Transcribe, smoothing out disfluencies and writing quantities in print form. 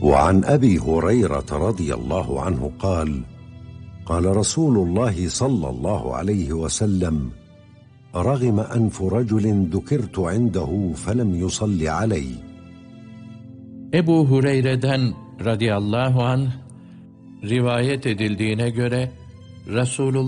وعن أبي هريرة رضي الله عنه قال: قال رسول الله صلى الله عليه وسلم: رغم أنف رجل ذكرت عنده فلم يصل علي. Ebu Hureyre'den radıyallahu anh rivayet edildiğine göre Resulullah